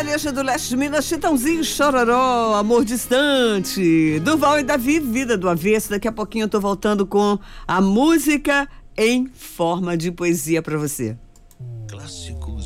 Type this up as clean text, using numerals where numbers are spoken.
sertaneja do Leste de Minas, Chitãozinho, Chororó, Amor Distante, Durval e Davi, Vida do Avesso. Daqui a pouquinho eu tô voltando com a música em forma de poesia pra você. Clássicos